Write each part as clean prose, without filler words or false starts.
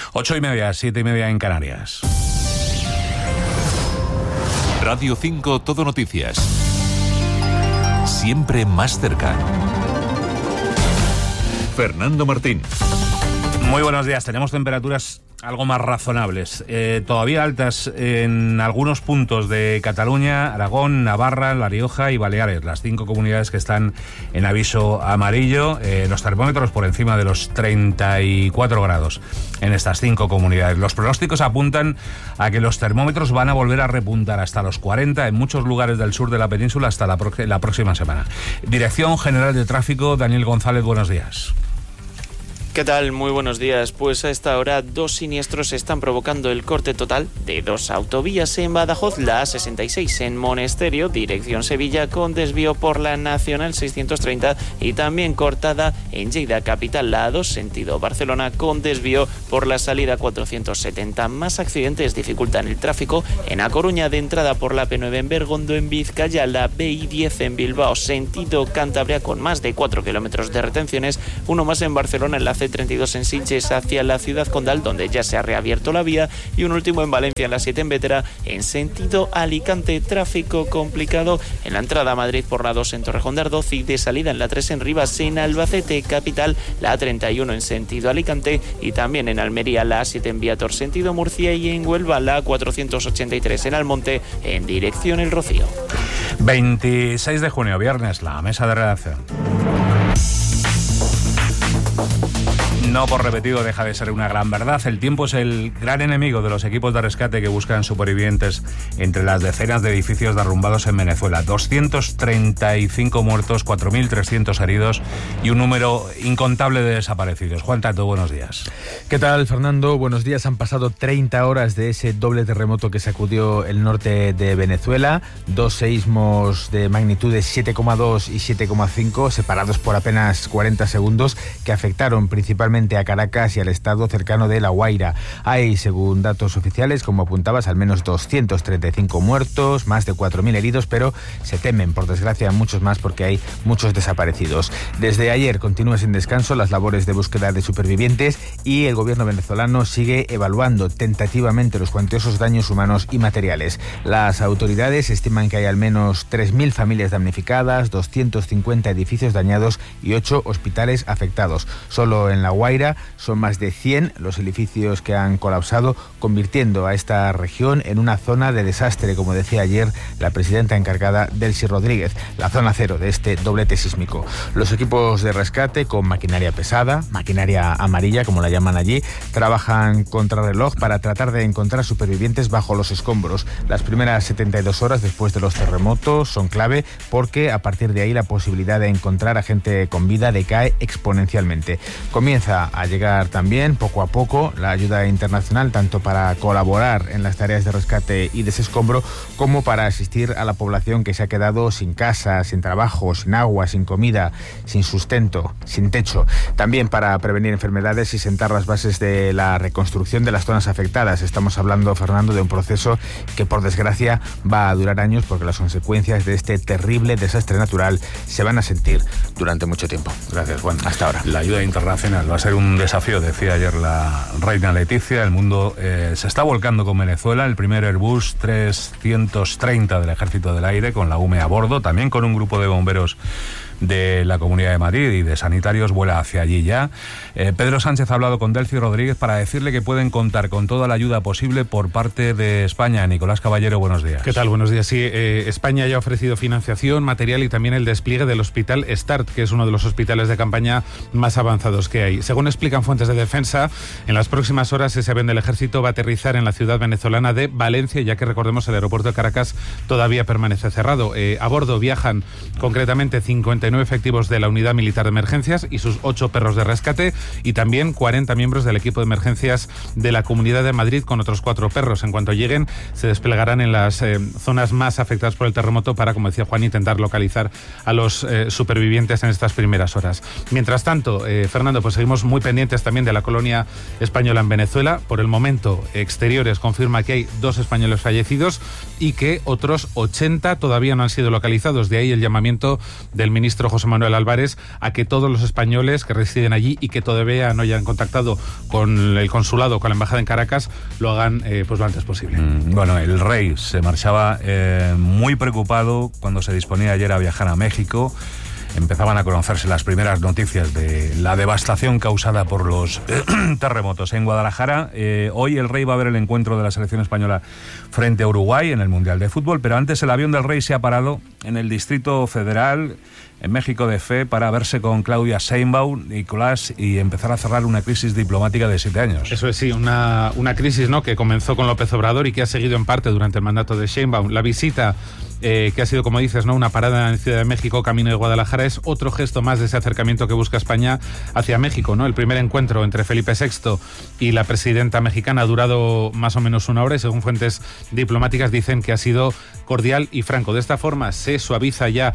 8:30, 7:30 en Canarias. Radio 5 Todo Noticias. Siempre más cerca. Fernando Martín. Muy buenos días. Tenemos temperaturas algo más razonables, todavía altas en algunos puntos de Cataluña, Aragón, Navarra, La Rioja y Baleares, las 5 comunidades que están en aviso amarillo. Los termómetros por encima de los 34 grados en estas 5 comunidades. Los pronósticos apuntan a que los termómetros van a volver a repuntar hasta los 40 en muchos lugares del sur de la península hasta la próxima semana. Dirección General de Tráfico, Daniel González, buenos días. ¿Qué tal? Muy buenos días. Pues a esta hora 2 siniestros están provocando el corte total de 2 autovías en Badajoz, la A66 en Monesterio, dirección Sevilla, con desvío por la Nacional 630 y también cortada en Lleida capital, la A2 sentido Barcelona, con desvío por la salida 470. Más accidentes dificultan el tráfico en A Coruña, de entrada por la P9 en Bergondo, en Vizcaya, la BI10 en Bilbao sentido Cantabria, con más de 4 kilómetros de retenciones, uno más en Barcelona en la C32 en Sitges hacia la ciudad condal, donde ya se ha reabierto la vía, y un último en Valencia en la 7 en Bétera en sentido Alicante. Tráfico complicado en la entrada a Madrid por la 2 en Torrejón de Ardoz y de salida en la 3 en Rivas, en Albacete capital la A31 en sentido Alicante, y también en Almería la A7 en Viator sentido Murcia, y en Huelva la A483 en Almonte en dirección El Rocío. 26 de junio, viernes, la mesa de redacción. No por repetido deja de ser una gran verdad. El tiempo es el gran enemigo de los equipos de rescate que buscan supervivientes entre las decenas de edificios derrumbados en Venezuela. 235 muertos, 4.300 heridos y un número incontable de desaparecidos. Juan Tato, buenos días. ¿Qué tal, Fernando? Buenos días. Han pasado 30 horas de ese doble terremoto que sacudió el norte de Venezuela. 2 seísmos de magnitudes 7,2 y 7,5, separados por apenas 40 segundos, que afectaron principalmente a Caracas y al estado cercano de La Guaira. Hay, según datos oficiales, como apuntabas, al menos 235 muertos, más de 4.000 heridos, pero se temen, por desgracia, muchos más porque hay muchos desaparecidos. Desde ayer continúa sin descanso las labores de búsqueda de supervivientes y el gobierno venezolano sigue evaluando tentativamente los cuantiosos daños humanos y materiales. Las autoridades estiman que hay al menos 3.000 familias damnificadas, 250 edificios dañados y 8 hospitales afectados. Solo en La Guaira son más de 100 los edificios que han colapsado, convirtiendo a esta región en una zona de desastre, como decía ayer la presidenta encargada, Delcy Rodríguez, la zona cero de este doblete sísmico. Los equipos de rescate, con maquinaria pesada, maquinaria amarilla, como la llaman allí, trabajan contrarreloj para tratar de encontrar supervivientes bajo los escombros. Las primeras 72 horas después de los terremotos son clave porque a partir de ahí la posibilidad de encontrar a gente con vida decae exponencialmente. Comienza a llegar también poco a poco la ayuda internacional, tanto para colaborar en las tareas de rescate y desescombro como para asistir a la población que se ha quedado sin casa, sin trabajo, sin agua, sin comida, sin sustento, sin techo. También para prevenir enfermedades y sentar las bases de la reconstrucción de las zonas afectadas. Estamos hablando, Fernando, de un proceso que por desgracia va a durar años porque las consecuencias de este terrible desastre natural se van a sentir durante mucho tiempo. Gracias, Juan. Hasta ahora. La ayuda internacional va a ser un desafío, decía ayer la reina Leticia. El mundo se está volcando con Venezuela. El primer Airbus 330 del Ejército del Aire, con la UME a bordo, también con un grupo de bomberos de la Comunidad de Madrid y de sanitarios, vuela hacia allí ya. Pedro Sánchez ha hablado con Delcy Rodríguez para decirle que pueden contar con toda la ayuda posible por parte de España. Nicolás Caballero, buenos días. ¿Qué tal? Buenos días. Sí, España ya ha ofrecido financiación, material y también el despliegue del Hospital START, que es uno de los hospitales de campaña más avanzados que hay. Según explican fuentes de defensa, en las próximas horas ese avión del Ejército va a aterrizar en la ciudad venezolana de Valencia, ya que recordemos el aeropuerto de Caracas todavía permanece cerrado. A bordo viajan concretamente 59 efectivos de la Unidad Militar de Emergencias y sus 8 perros de rescate, y también 40 miembros del equipo de emergencias de la Comunidad de Madrid con otros 4 perros. En cuanto lleguen, se desplegarán en las zonas más afectadas por el terremoto para, como decía Juan, intentar localizar a los supervivientes en estas primeras horas. Mientras tanto, Fernando, pues seguimos muy pendientes también de la colonia española en Venezuela. Por el momento, Exteriores confirma que hay 2 españoles fallecidos y que otros 80 todavía no han sido localizados. De ahí el llamamiento del ministro ministro José Manuel Álvarez a que todos los españoles que residen allí y que todavía no hayan contactado con el consulado, con la embajada en Caracas, lo hagan pues lo antes posible. Bueno, el rey se marchaba muy preocupado cuando se disponía ayer a viajar a México. Empezaban a conocerse las primeras noticias de la devastación causada por los terremotos en Guadalajara. Hoy el rey va a ver el encuentro de la selección española frente a Uruguay en el Mundial de Fútbol, pero antes el avión del rey se ha parado en el Distrito Federal, en México de Fe, para verse con Claudia Sheinbaum, Nicolás, y empezar a cerrar una crisis diplomática de 7 años. Eso es, sí, una crisis, ¿no?, que comenzó con López Obrador y que ha seguido en parte durante el mandato de Sheinbaum. La visita que ha sido, como dices, ¿no?, una parada en Ciudad de México, camino de Guadalajara, es otro gesto más de ese acercamiento que busca España hacia México, ¿no? El primer encuentro entre Felipe VI y la presidenta mexicana ha durado más o menos 1 hora y, según fuentes diplomáticas, dicen que ha sido cordial y franco. De esta forma se suaviza ya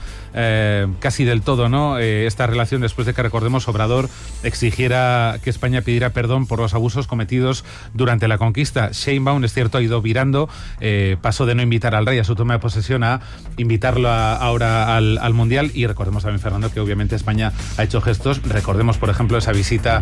casi del todo, ¿no?, esta relación, después de que, recordemos, Obrador exigiera que España pidiera perdón por los abusos cometidos durante la conquista. Sheinbaum, es cierto, ha ido virando, pasó de no invitar al rey a su toma de posesión a invitarlo ahora al Mundial. Y recordemos también, Fernando, que obviamente España ha hecho gestos. Recordemos, por ejemplo, esa visita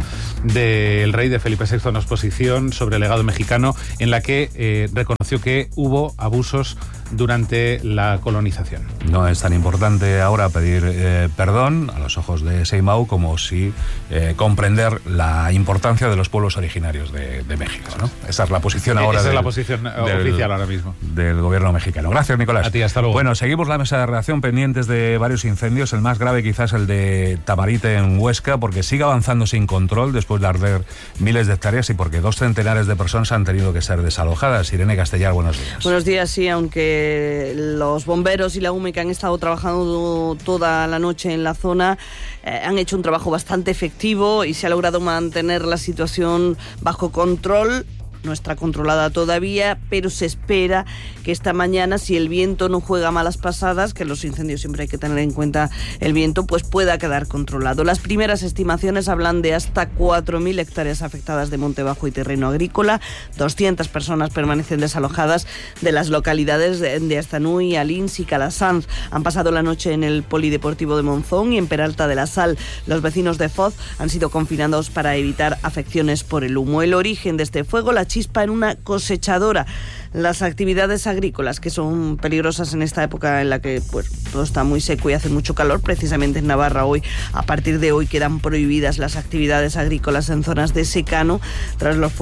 del rey, de Felipe VI, a una exposición sobre el legado mexicano, en la que reconoció que hubo abusos durante la colonización. No es tan importante ahora pedir perdón a los ojos de Sheinbaum como si comprender la importancia de los pueblos originarios de México, ¿no? Esa es la posición ahora. Esa es la posición oficial ahora mismo del gobierno mexicano. Gracias, Nicolás. A ti, hasta luego. Bueno, seguimos la mesa de redacción pendientes de varios incendios. El más grave quizás el de Tamarite en Huesca, porque sigue avanzando sin control después de arder miles de hectáreas y porque 2 centenares de personas han tenido que ser desalojadas. Irene Castellar, buenos días. Buenos días, sí, aunque los bomberos y la UME, que han estado trabajando toda la noche en la zona, han hecho un trabajo bastante efectivo y se ha logrado mantener la situación bajo control. No está controlada todavía, pero se espera que esta mañana, si el viento no juega malas pasadas, que los incendios siempre hay que tener en cuenta el viento, pues pueda quedar controlado. Las primeras estimaciones hablan de hasta 4.000 hectáreas afectadas de monte bajo y terreno agrícola. 200 personas permanecen desalojadas de las localidades de Aztanúi, Alins y Calasanz. Han pasado la noche en el Polideportivo de Monzón y en Peralta de la Sal. Los vecinos de Foz han sido confinados para evitar afecciones por el humo. El origen de este fuego, la chispa en una cosechadora. Las actividades agrícolas, que son peligrosas en esta época en la que pues todo está muy seco y hace mucho calor. Precisamente en Navarra hoy, a partir de hoy, quedan prohibidas las actividades agrícolas en zonas de secano tras los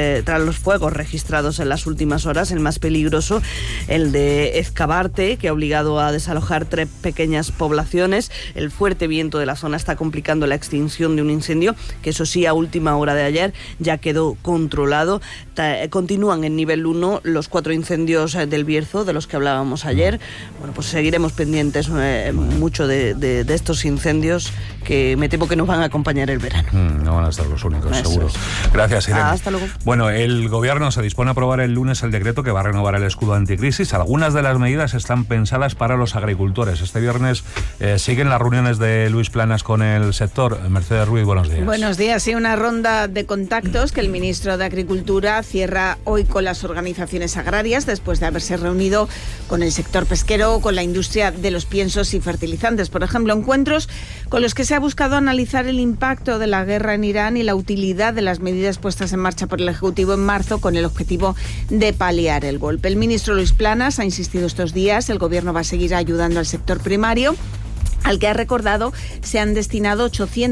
fuegos registrados en las últimas horas. El más peligroso, el de Ezcabarte, que ha obligado a desalojar 3 pequeñas poblaciones. El fuerte viento de la zona está complicando la extinción de un incendio que, eso sí, a última hora de ayer ya quedó controlado. Continúan en nivel 1 los 4 incendios del Bierzo, de los que hablábamos ayer. Bueno, pues seguiremos pendientes mucho de estos incendios, que me temo que nos van a acompañar el verano. No van a ser los únicos, eso seguro. Gracias, Irene. Hasta luego. Bueno, el gobierno se dispone a aprobar el lunes el decreto que va a renovar el escudo anticrisis. Algunas de las medidas están pensadas para los agricultores. Este viernes siguen las reuniones de Luis Planas con el sector. Mercedes Ruiz, buenos días. Buenos días. Sí, una ronda de contactos que el ministro de Agricultura cierra hoy con las organizaciones agrarias, después de haberse reunido con el sector pesquero, con la industria de los piensos y fertilizantes. Por ejemplo, encuentros con los que se ha buscado analizar el impacto de la guerra en Irán y la utilidad de las medidas puestas en marcha por el Ejecutivo en marzo, con el objetivo de paliar el golpe. El ministro Luis Planas ha insistido estos días: el gobierno va a seguir ayudando al sector primario, al que ha recordado se han destinado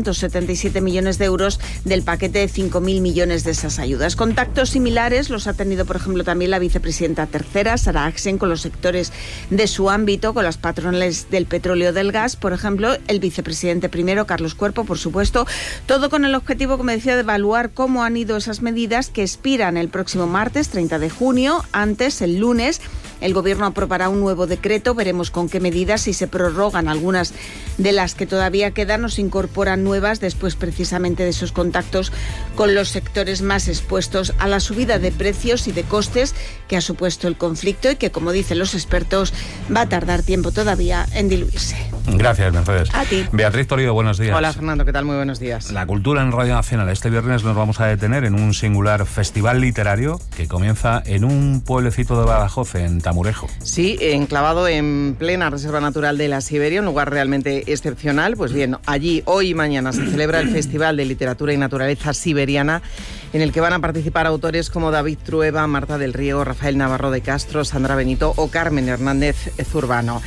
877 millones de euros del paquete de 5.000 millones de esas ayudas. Contactos similares los ha tenido, por ejemplo, también la vicepresidenta tercera, Sara Axen, con los sectores de su ámbito, con las patronales del petróleo y del gas, por ejemplo, el vicepresidente primero, Carlos Cuerpo, por supuesto, todo con el objetivo, como decía, de evaluar cómo han ido esas medidas que expiran el próximo martes, 30 de junio. Antes, el lunes, el gobierno aprobará un nuevo decreto. Veremos con qué medidas, si se prorrogan algunas de las que todavía quedan o se incorporan nuevas, después precisamente de esos contactos con los sectores más expuestos a la subida de precios y de costes que ha supuesto el conflicto y que, como dicen los expertos, va a tardar tiempo todavía en diluirse. Gracias, Mercedes. A ti. Beatriz Toledo, buenos días. Hola, Fernando, ¿qué tal? Muy buenos días. La cultura en Radio Nacional. Este viernes nos vamos a detener en un singular festival literario que comienza en un pueblecito de Badajoz, en Tamurejo. Sí, enclavado en plena Reserva Natural de la Siberia, un lugar realmente excepcional. Pues bien, allí hoy y mañana se celebra el Festival de Literatura y Naturaleza Siberiana, en el que van a participar autores como David Trueba, Marta del Río, Rafael Navarro de Castro, Sandra Benito o Carmen Hernández Zurbano.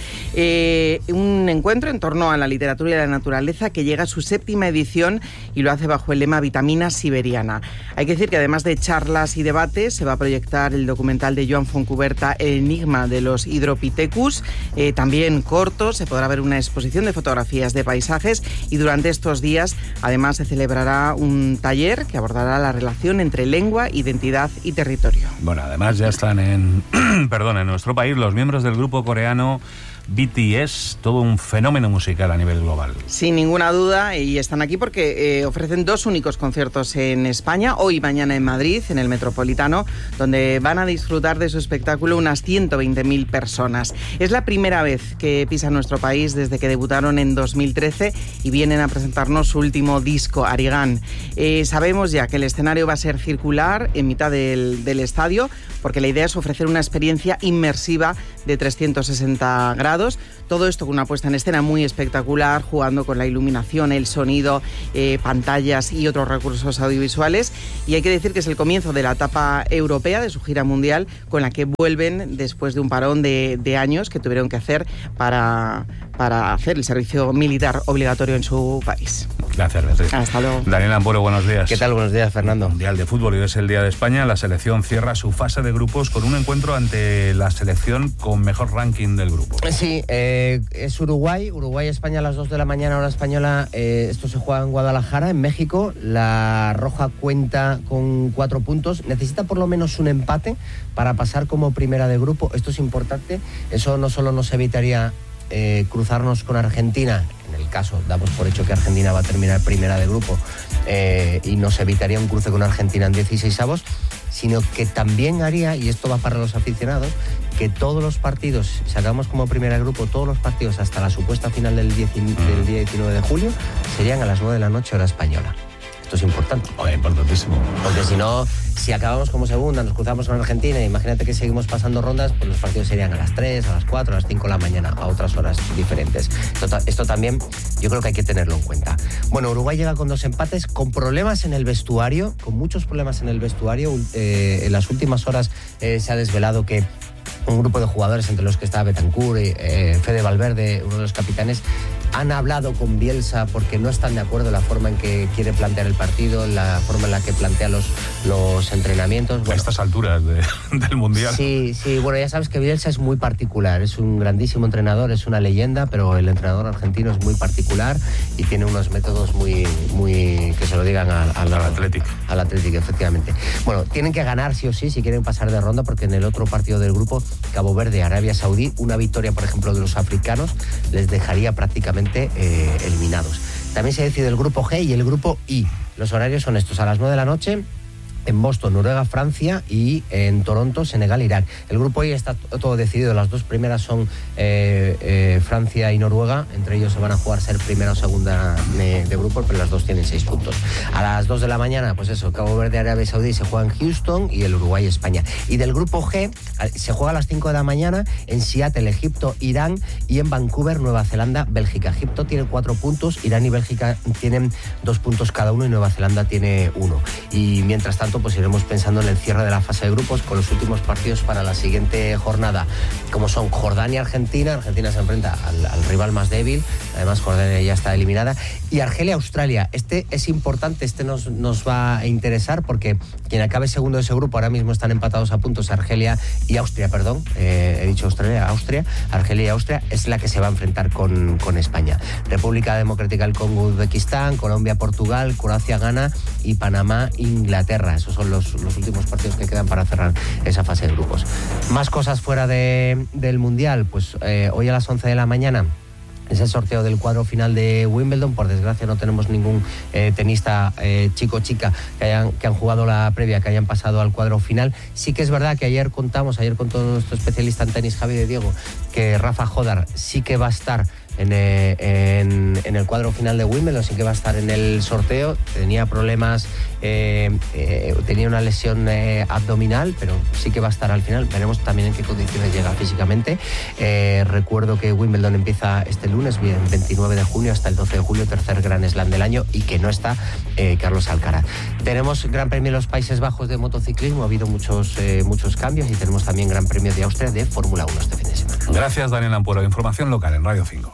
Un encuentro en torno a la literatura y la naturaleza que llega a su 7ª edición y lo hace bajo el lema Vitamina Siberiana. Hay que decir que además de charlas y debates, se va a proyectar el documental de Joan Foncuberta, El enigma de los Hydropithecus, también cortos, se podrá ver una exposición de fotografías de paisajes y durante estos días además se celebrará un taller que abordará la relación entre lengua, identidad y territorio. Bueno, además ya están en nuestro país los miembros del grupo coreano BTS, todo un fenómeno musical a nivel global. Sin ninguna duda, y están aquí porque ofrecen 2 únicos conciertos en España, hoy y mañana en Madrid, en el Metropolitano, donde van a disfrutar de su espectáculo unas 120.000 personas. Es la primera vez que pisan nuestro país desde que debutaron en 2013 y vienen a presentarnos su último disco, Arigán. Sabemos ya que el escenario va a ser circular en mitad del estadio, porque la idea es ofrecer una experiencia inmersiva de 360 grados. Todo esto con una puesta en escena muy espectacular, jugando con la iluminación, el sonido, pantallas y otros recursos audiovisuales. Y hay que decir que es el comienzo de la etapa europea de su gira mundial, con la que vuelven después de un parón de años que tuvieron que hacer para hacer el servicio militar obligatorio en su país. Gracias, Beatriz. Hasta luego. Daniel Ampuro, buenos días. ¿Qué tal? Buenos días, Fernando. Mundial de Fútbol, y es el Día de España. La selección cierra su fase de grupos con un encuentro ante la selección con mejor ranking del grupo. Sí, es Uruguay-España a las 2 de la mañana, hora española. Esto se juega en Guadalajara, en México. La Roja cuenta con 4 puntos. Necesita por lo menos un empate para pasar como primera de grupo. Esto es importante. Eso no solo nos evitaría cruzarnos con Argentina, en el caso, damos por hecho que Argentina va a terminar primera de grupo, y nos evitaría un cruce con Argentina en 16avos, sino que también haría, y esto va para los aficionados, que todos los partidos, si sacamos como primera de grupo, todos los partidos hasta la supuesta final del día 19 de julio, serían a las 9 de la noche, hora española. Esto es importante. Importantísimo. Porque si no, si acabamos como segunda, nos cruzamos con Argentina, imagínate que seguimos pasando rondas, pues los partidos serían a las 3, a las 4, a las 5 de la mañana, a otras horas diferentes. Esto también yo creo que hay que tenerlo en cuenta. Bueno, Uruguay llega con 2 empates, con problemas en el vestuario, con muchos problemas en el vestuario. En las últimas horas se ha desvelado que un grupo de jugadores, entre los que está Bentancur y Fede Valverde, uno de los capitanes, han hablado con Bielsa porque no están de acuerdo en la forma en que quiere plantear el partido, en la forma en la que plantea los entrenamientos. Bueno, a estas alturas del Mundial. Sí, bueno, ya sabes que Bielsa es muy particular, es un grandísimo entrenador, es una leyenda, pero el entrenador argentino es muy particular y tiene unos métodos muy que se lo digan al Athletic. Al Athletic, efectivamente. Bueno, tienen que ganar sí o sí si quieren pasar de ronda, porque en el otro partido del grupo, Cabo Verde, Arabia Saudí, una victoria, por ejemplo, de los africanos les dejaría prácticamente eliminados. También se decide el grupo G y el grupo I. Los horarios son estos: a las 9 de la noche en Boston, Noruega, Francia, y en Toronto, Senegal, Irak. El grupo I está todo decidido. Las 2 primeras son Francia y Noruega. Entre ellos se van a jugar ser primera o segunda de grupo, pero las 2 tienen 6 puntos. A las 2 de la mañana, pues eso, Cabo Verde, Arabia Saudí, se juega en Houston, y el Uruguay, España. Y del grupo G se juega a las 5 de la mañana en Seattle, Egipto, Irán, y en Vancouver, Nueva Zelanda, Bélgica. Egipto tiene 4 puntos, Irán y Bélgica tienen 2 puntos cada uno, y Nueva Zelanda tiene 1. Y mientras tanto, pues iremos pensando en el cierre de la fase de grupos con los últimos partidos para la siguiente jornada, como son Jordania-Argentina. Argentina se enfrenta al rival más débil, además Jordania ya está eliminada, y Argelia-Australia. Este es importante, este nos va a interesar, porque quien acabe segundo de ese grupo, ahora mismo están empatados a puntos Argelia y Austria, perdón, he dicho Australia, Argelia y Austria es la que se va a enfrentar con España. República Democrática del Congo, Uzbekistán, Colombia, Portugal, Croacia, Ghana, y Panamá, Inglaterra. Esos son los últimos partidos que quedan para cerrar esa fase de grupos. Más cosas fuera del Mundial, pues hoy a las 11 de la mañana es el sorteo del cuadro final de Wimbledon. Por desgracia no tenemos ningún tenista chico o chica que han jugado la previa, que hayan pasado al cuadro final. Sí que es verdad que ayer contó nuestro especialista en tenis, Javi de Diego, que Rafa Jodar sí que va a estar en el cuadro final de Wimbledon, sí que va a estar en el sorteo. Tenía problemas, tenía una lesión abdominal, pero sí que va a estar al final. Veremos también en qué condiciones llega físicamente. Recuerdo que Wimbledon empieza este lunes, 29 de junio, hasta el 12 de julio, tercer Grand Slam del año, y que no está Carlos Alcaraz. Tenemos Gran Premio de los Países Bajos de motociclismo, ha habido muchos cambios, y tenemos también Gran Premio de Austria de Fórmula 1 este fin de semana. Gracias, Daniel Ampuero. Información local en Radio 5.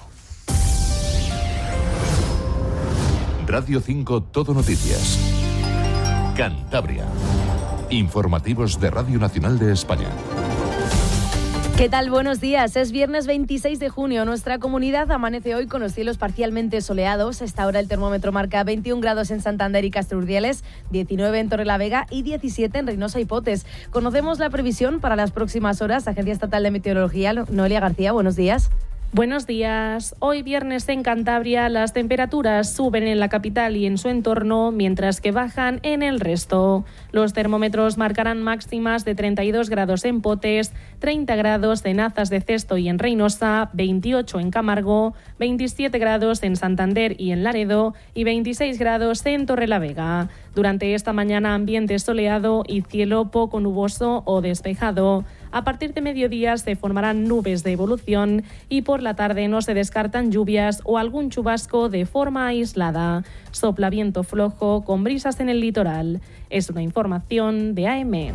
Radio 5 Todo Noticias. Cantabria. Informativos de Radio Nacional de España. ¿Qué tal? Buenos días. Es viernes 26 de junio. Nuestra comunidad amanece hoy con los cielos parcialmente soleados. A esta hora el termómetro marca 21 grados en Santander y Castro-Urdiales, 19 en Torrelavega y 17 en Reynosa y Potes. Conocemos la previsión para las próximas horas. Agencia Estatal de Meteorología, Noelia García, buenos días. Buenos días. Hoy viernes en Cantabria las temperaturas suben en la capital y en su entorno, mientras que bajan en el resto. Los termómetros marcarán máximas de 32 grados en Potes, 30 grados en Azas de Cesto y en Reynosa, 28 en Camargo, 27 grados en Santander y en Laredo y 26 grados en Torrelavega. Durante esta mañana ambiente soleado y cielo poco nuboso o despejado. A partir de mediodía se formarán nubes de evolución y por la tarde no se descartan lluvias o algún chubasco de forma aislada. Sopla viento flojo con brisas en el litoral. Es una información de AM.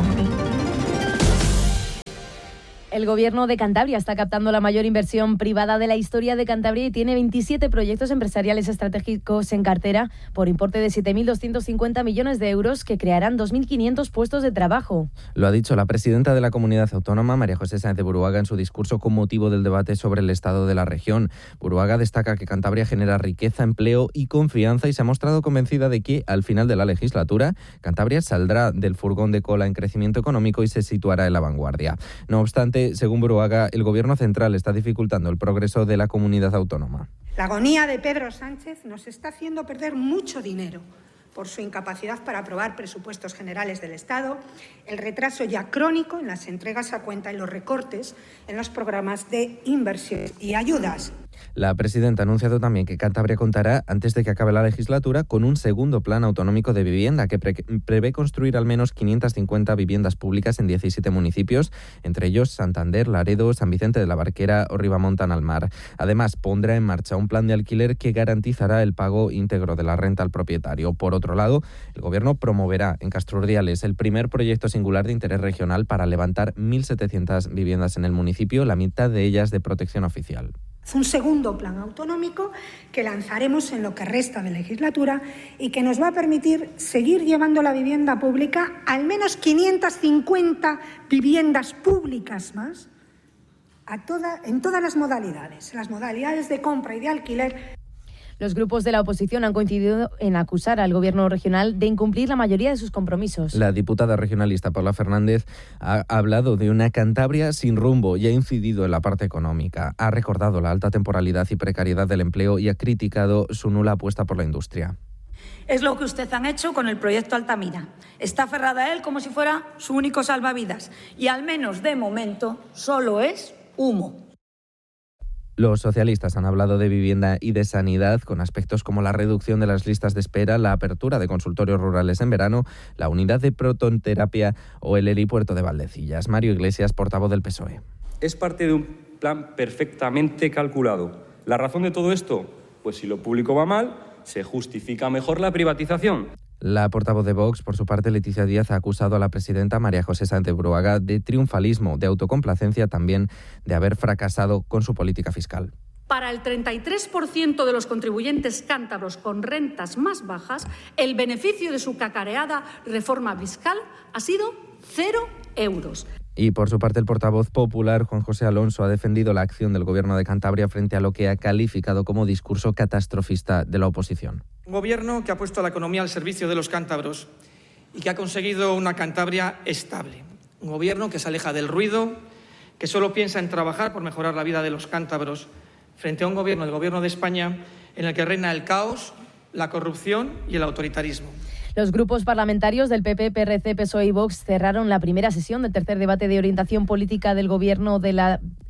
El Gobierno de Cantabria está captando la mayor inversión privada de la historia de Cantabria y tiene 27 proyectos empresariales estratégicos en cartera por importe de 7.250 millones de euros que crearán 2.500 puestos de trabajo. Lo ha dicho la presidenta de la Comunidad Autónoma, María José Sáenz de Buruaga, en su discurso con motivo del debate sobre el estado de la región. Buruaga destaca que Cantabria genera riqueza, empleo y confianza y se ha mostrado convencida de que, al final de la legislatura, Cantabria saldrá del furgón de cola en crecimiento económico y se situará en la vanguardia. No obstante, según Buruaga, el Gobierno central está dificultando el progreso de la comunidad autónoma. La agonía de Pedro Sánchez nos está haciendo perder mucho dinero por su incapacidad para aprobar presupuestos generales del Estado, el retraso ya crónico en las entregas a cuenta y los recortes en los programas de inversión y ayudas. La presidenta ha anunciado también que Cantabria contará, antes de que acabe la legislatura, con un segundo plan autonómico de vivienda que prevé construir al menos 550 viviendas públicas en 17 municipios, entre ellos Santander, Laredo, San Vicente de la Barquera o Ribamontan al Mar. Además, pondrá en marcha un plan de alquiler que garantizará el pago íntegro de la renta al propietario. Por otro lado, el Gobierno promoverá en Castro-Urdiales el primer proyecto singular de interés regional para levantar 1.700 viviendas en el municipio, la mitad de ellas de protección oficial. Un segundo plan autonómico que lanzaremos en lo que resta de legislatura y que nos va a permitir seguir llevando la vivienda pública, al menos 550 viviendas públicas más, en todas las modalidades de compra y de alquiler. Los grupos de la oposición han coincidido en acusar al Gobierno regional de incumplir la mayoría de sus compromisos. La diputada regionalista Paula Fernández ha hablado de una Cantabria sin rumbo y ha incidido en la parte económica. Ha recordado la alta temporalidad y precariedad del empleo y ha criticado su nula apuesta por la industria. Es lo que ustedes han hecho con el proyecto Altamira. Está aferrada a él como si fuera su único salvavidas. Y al menos de momento solo es humo. Los socialistas han hablado de vivienda y de sanidad, con aspectos como la reducción de las listas de espera, la apertura de consultorios rurales en verano, la unidad de protonterapia o el helipuerto de Valdecillas. Mario Iglesias, portavoz del PSOE. Es parte de un plan perfectamente calculado. ¿La razón de todo esto? Pues si lo público va mal, se justifica mejor la privatización. La portavoz de Vox, por su parte, Leticia Díaz, ha acusado a la presidenta María José Sáenz de Buruaga de triunfalismo, de autocomplacencia, también de haber fracasado con su política fiscal. Para el 33% de los contribuyentes cántabros con rentas más bajas, el beneficio de su cacareada reforma fiscal ha sido 0 euros. Y por su parte, el portavoz popular, Juan José Alonso, ha defendido la acción del Gobierno de Cantabria frente a lo que ha calificado como discurso catastrofista de la oposición. Un gobierno que ha puesto a la economía al servicio de los cántabros y que ha conseguido una Cantabria estable. Un gobierno que se aleja del ruido, que solo piensa en trabajar por mejorar la vida de los cántabros, frente a un gobierno, el Gobierno de España, en el que reina el caos, la corrupción y el autoritarismo. Los grupos parlamentarios del PP, PRC, PSOE y Vox cerraron la primera sesión del tercer debate de orientación política del Gobierno de la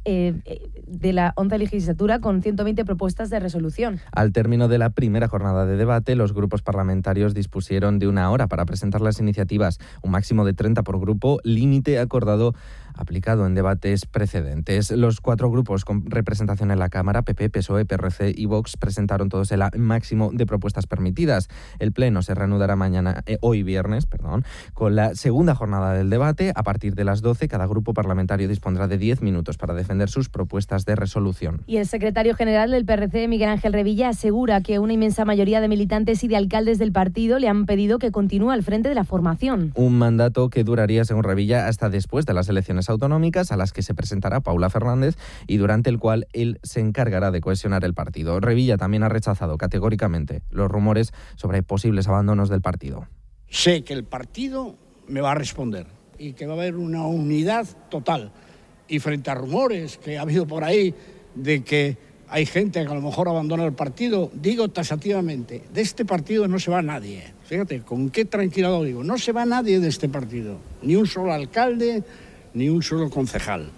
de la 11ª legislatura con 120 propuestas de resolución. Al término de la primera jornada de debate, los grupos parlamentarios dispusieron de 1 hora para presentar las iniciativas, un máximo de 30 por grupo, límite acordado aplicado en debates precedentes. Los 4 grupos con representación en la Cámara, PP, PSOE, PRC y Vox, presentaron todos el máximo de propuestas permitidas. El Pleno se reanudará hoy viernes, con la segunda jornada del debate. A partir de las 12, cada grupo parlamentario dispondrá de 10 minutos para defender sus propuestas de resolución. Y el secretario general del PRC, Miguel Ángel Revilla, asegura que una inmensa mayoría de militantes y de alcaldes del partido le han pedido que continúe al frente de la formación. Un mandato que duraría, según Revilla, hasta después de las elecciones autonómicas, a las que se presentará Paula Fernández, y durante el cual él se encargará de cohesionar el partido. Revilla también ha rechazado categóricamente los rumores sobre posibles abandonos del partido. Sé que el partido me va a responder y que va a haber una unidad total. Y frente a rumores que ha habido por ahí de que hay gente que a lo mejor abandona el partido, digo taxativamente, de este partido no se va nadie. Fíjate, con qué tranquilidad lo digo, no se va nadie de este partido, ni un solo alcalde, ni un solo concejal.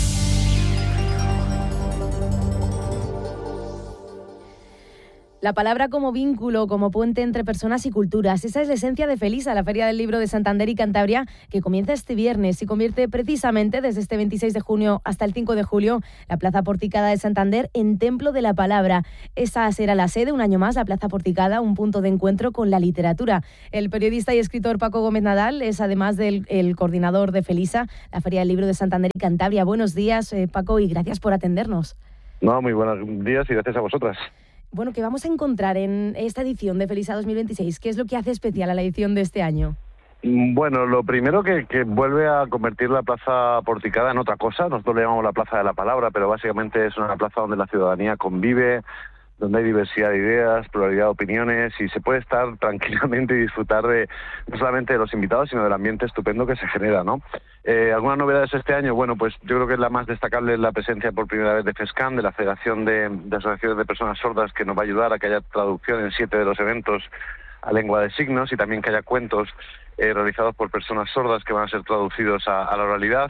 La palabra como vínculo, como puente entre personas y culturas. Esa es la esencia de Felisa, la Feria del Libro de Santander y Cantabria, que comienza este viernes y convierte precisamente desde este 26 de junio hasta el 5 de julio la Plaza Porticada de Santander en Templo de la Palabra. Esa será la sede, un año más, la Plaza Porticada, un punto de encuentro con la literatura. El periodista y escritor Paco Gómez Nadal es además el coordinador de Felisa, la Feria del Libro de Santander y Cantabria. Buenos días, Paco, y gracias por atendernos. No, muy buenos días y gracias a vosotras. Bueno, ¿qué vamos a encontrar en esta edición de Felisa 2026? ¿Qué es lo que hace especial a la edición de este año? Bueno, lo primero que vuelve a convertir la Plaza Porticada en otra cosa. Nosotros le llamamos la Plaza de la Palabra, pero básicamente es una plaza donde la ciudadanía convive, donde hay diversidad de ideas, pluralidad de opiniones, y se puede estar tranquilamente y disfrutar no solamente de los invitados, sino del ambiente estupendo que se genera, ¿no? ¿Algunas novedades este año? Bueno, pues yo creo que la más destacable es la presencia por primera vez de FESCAN, de la Federación de Asociaciones de Personas Sordas, que nos va a ayudar a que haya traducción en 7 de los eventos a lengua de signos, y también que haya cuentos realizados por personas sordas que van a ser traducidos a la oralidad.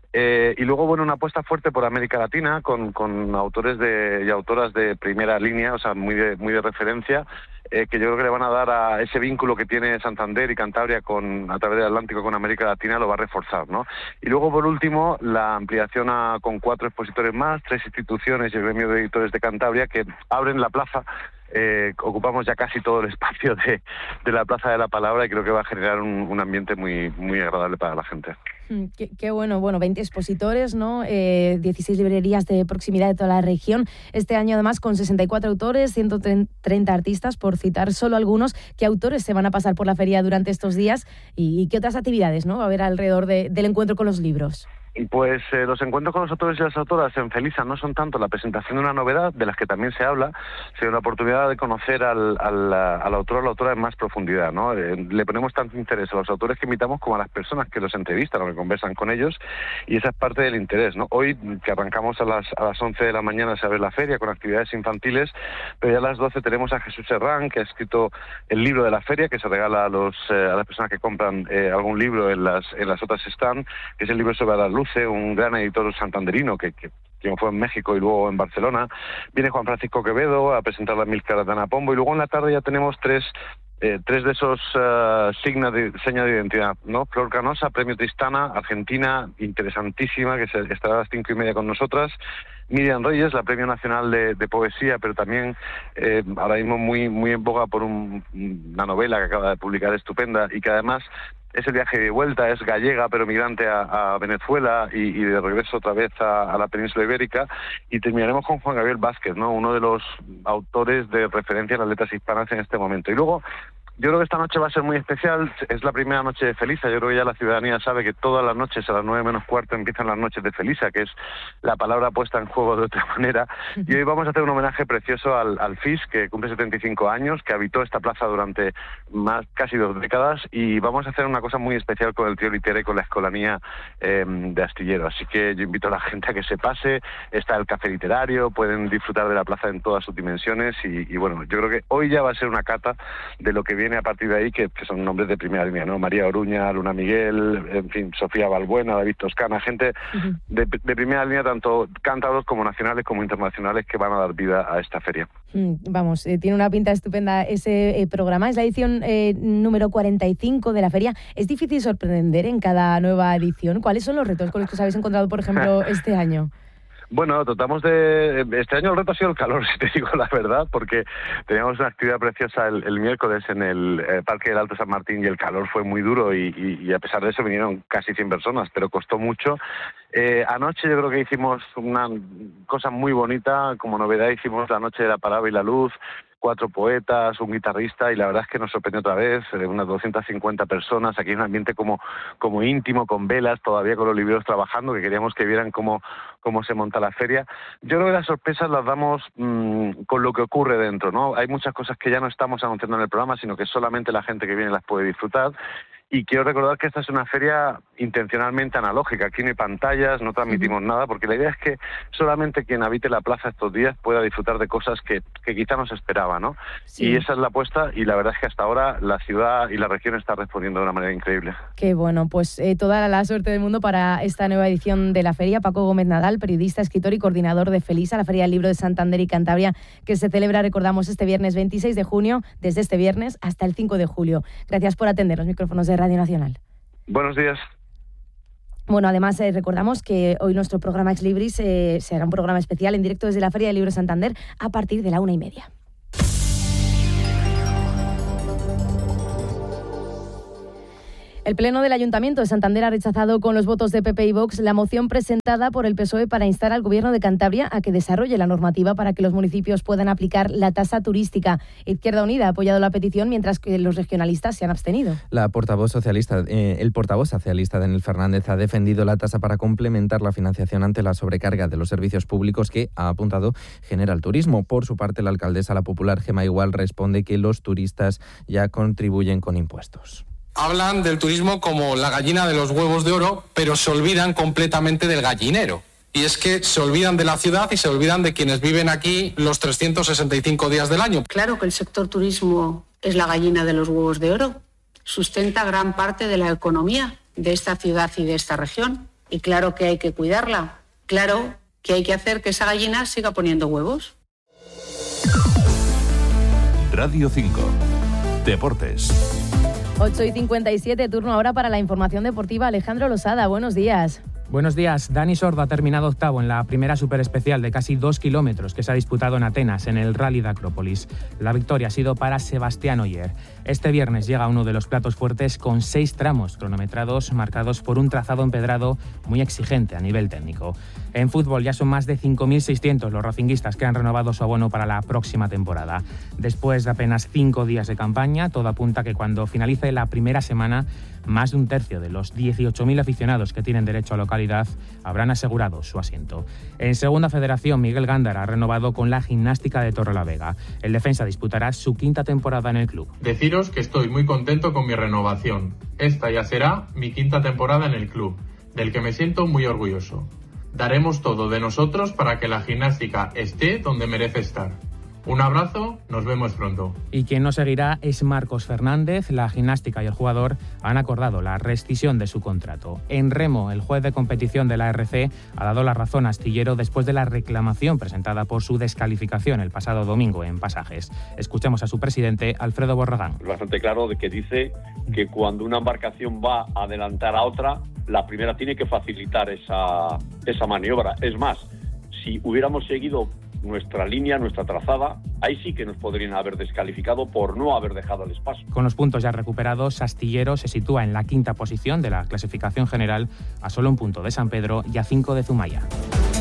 Y luego, bueno, una apuesta fuerte por América Latina con autores y autoras de primera línea, o sea, muy de referencia, que yo creo que le van a dar a ese vínculo que tiene Santander y Cantabria a través del Atlántico con América Latina, lo va a reforzar, ¿no? Y luego, por último, la ampliación con 4 expositores más, 3 instituciones y el gremio de editores de Cantabria que abren la plaza. Ocupamos ya casi todo el espacio de la Plaza de la Palabra, y creo que va a generar un ambiente muy, muy agradable para la gente. Qué bueno, 20 expositores, ¿no? 16 librerías de proximidad de toda la región. Este año, además, con 64 autores, 130 artistas, por citar solo algunos. ¿Qué autores se van a pasar por la feria durante estos días? ¿Y qué otras actividades, ¿no?, va a haber alrededor del encuentro con los libros? Pues los encuentros con los autores y las autoras en Felisa no son tanto la presentación de una novedad, de las que también se habla, sino la oportunidad de conocer al autor o la autora en más profundidad, ¿no? Le ponemos tanto interés a los autores que invitamos como a las personas que los entrevistan o que conversan con ellos, y esa es parte del interés, ¿no? Hoy, que arrancamos a las 11 de la mañana, se abre la feria con actividades infantiles, pero ya a las 12 tenemos a Jesús Serrán, que ha escrito el libro de la feria, que se regala a las personas que compran algún libro en las otras stand, que es el libro sobre la luz, un gran editor santanderino que fue en México y luego en Barcelona. Viene Juan Francisco Quevedo a presentar las 1000 caras de Ana Pombo, y luego en la tarde ya tenemos tres de esos señas de identidad, ¿no? Flor Canosa, Premio Tristana, argentina, interesantísima, que estará a las 5:30 con nosotras. Miriam Reyes, la Premio Nacional de Poesía, pero también ahora mismo muy, muy en boga por una novela que acaba de publicar estupenda, y que además es el viaje de vuelta, es gallega, pero migrante a Venezuela y de regreso otra vez a la península ibérica. Y terminaremos con Juan Gabriel Vázquez, ¿no?, uno de los autores de referencia en las letras hispanas en este momento. Y luego, yo creo que esta noche va a ser muy especial. Es la primera noche de Felisa. Yo creo que ya la ciudadanía sabe que todas las noches a las 9:45 empiezan las noches de Felisa, que es la palabra puesta en juego de otra manera. Y hoy vamos a hacer un homenaje precioso al FIS, que cumple 75 años, que habitó esta plaza durante casi 2 décadas, y vamos a hacer una cosa muy especial con el trío literario y con la escolanía de Astillero. Así que yo invito a la gente a que se pase. Está el café literario, pueden disfrutar de la plaza en todas sus dimensiones, y bueno, yo creo que hoy ya va a ser una cata de lo que viene viene a partir de ahí, que son nombres de primera línea, ¿no? María Oruña, Luna Miguel, en fin, Sofía Balbuena, David Toscana, gente de primera línea, tanto cántabros como nacionales como internacionales, que van a dar vida a esta feria. Vamos, tiene una pinta estupenda ese programa. Es la edición número 45 de la feria. ¿Es difícil sorprender en cada nueva edición? ¿Cuáles son los retos con los que os habéis encontrado, por ejemplo, este año? Bueno, tratamos de... Este año el reto ha sido el calor, si te digo la verdad, porque teníamos una actividad preciosa el miércoles en el Parque del Alto San Martín y el calor fue muy duro y a pesar de eso vinieron casi 100 personas, pero costó mucho. Anoche yo creo que hicimos una cosa muy bonita, como novedad hicimos la noche de la palabra y la luz, 4 poetas, un guitarrista, y la verdad es que nos sorprendió otra vez, unas 250 personas, aquí en un ambiente como íntimo, con velas, todavía con los libreros trabajando, que queríamos que vieran cómo se monta la feria. Yo creo que las sorpresas las damos con lo que ocurre dentro, ¿no? Hay muchas cosas que ya no estamos anunciando en el programa, sino que solamente la gente que viene las puede disfrutar. Y quiero recordar que esta es una feria intencionalmente analógica. Aquí no hay pantallas, no transmitimos nada, porque la idea es que solamente quien habite la plaza estos días pueda disfrutar de cosas que quizá no se esperaba, ¿no? Sí. Y esa es la apuesta, y la verdad es que hasta ahora la ciudad y la región está respondiendo de una manera increíble. Qué bueno, pues toda la suerte del mundo para esta nueva edición de la feria. Paco Gómez Nadal, periodista, escritor y coordinador de Felisa, la Feria del Libro de Santander y Cantabria, que se celebra, recordamos, este viernes 26 de junio, desde este viernes hasta el 5 de julio. Gracias por atender los micrófonos de Radio Nacional. Buenos días. Bueno, además recordamos que hoy nuestro programa Ex Libris se hará un programa especial en directo desde la Feria del Libro de Santander a partir de la 1:30. El Pleno del Ayuntamiento de Santander ha rechazado con los votos de PP y Vox la moción presentada por el PSOE para instar al Gobierno de Cantabria a que desarrolle la normativa para que los municipios puedan aplicar la tasa turística. Izquierda Unida ha apoyado la petición, mientras que los regionalistas se han abstenido. El portavoz socialista Daniel Fernández ha defendido la tasa para complementar la financiación ante la sobrecarga de los servicios públicos que, ha apuntado, genera el turismo. Por su parte, la alcaldesa La Popular, Gemma Igual, responde que los turistas ya contribuyen con impuestos. Hablan del turismo como la gallina de los huevos de oro, pero se olvidan completamente del gallinero. Y es que se olvidan de la ciudad y se olvidan de quienes viven aquí los 365 días del año. Claro que el sector turismo es la gallina de los huevos de oro. Sustenta gran parte de la economía de esta ciudad y de esta región. Y claro que hay que cuidarla. Claro que hay que hacer que esa gallina siga poniendo huevos. Radio 5. Deportes. 8:57, turno ahora para la información deportiva. Alejandro Losada, buenos días. Buenos días. Dani Sordo ha terminado octavo en la primera superespecial de casi 2 kilómetros que se ha disputado en Atenas, en el Rally de Acrópolis. La victoria ha sido para Sebastián Ogier. Este viernes llega uno de los platos fuertes con 6 tramos cronometrados marcados por un trazado empedrado muy exigente a nivel técnico. En fútbol ya son más de 5.600 los racinguistas que han renovado su abono para la próxima temporada. Después de apenas 5 días de campaña, todo apunta que cuando finalice la primera semana, más de un tercio de los 18.000 aficionados que tienen derecho a localidad habrán asegurado su asiento. En Segunda Federación, Miguel Gándara ha renovado con la Gimnástica de Torrelavega. El defensa disputará su 5ª temporada en el club. Deciros que estoy muy contento con mi renovación. Esta ya será mi 5ª temporada en el club, del que me siento muy orgulloso. Daremos todo de nosotros para que la gimnástica esté donde merece estar. Un abrazo, nos vemos pronto. Y quien no seguirá es Marcos Fernández. La gimnástica y el jugador han acordado la rescisión de su contrato. En remo, el juez de competición de la RC ha dado la razón a Astillero después de la reclamación presentada por su descalificación el pasado domingo en Pasajes. Escuchemos a su presidente, Alfredo Borragán. Es bastante claro de que dice que cuando una embarcación va a adelantar a otra, la primera tiene que facilitar esa maniobra. Es más, si hubiéramos seguido nuestra línea, nuestra trazada, ahí sí que nos podrían haber descalificado por no haber dejado el espacio. Con los puntos ya recuperados, Astillero se sitúa en la 5ª posición de la clasificación general, a solo un punto de San Pedro y a 5 de Zumaya.